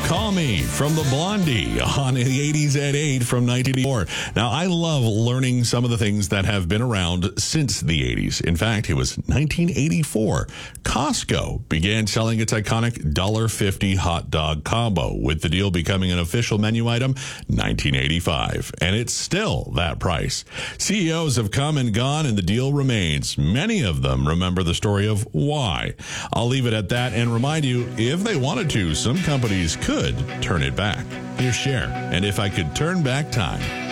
Call Me from the Blondie on the 80s at 8 from 1984. Now, I love learning some of the things that have been around since the 80s. In fact, it was 1984. Costco began selling its iconic $1.50 hot dog combo, with the deal becoming an official menu item 1985. And it's still that price. CEOs have come and gone, and the deal remains. Many of them remember the story of why. I'll leave it at that and remind you, if they wanted to, some companies could turn it back. Here's Cher, and If I Could Turn Back Time.